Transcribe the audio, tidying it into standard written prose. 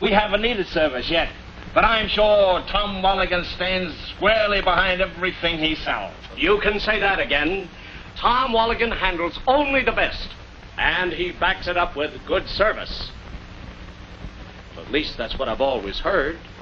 we haven't needed service yet. But I'm sure Tom Mulligan stands squarely behind everything he sells. You can say that again. Tom Mulligan handles only the best, and he backs it up with good service. At least that's what I've always heard.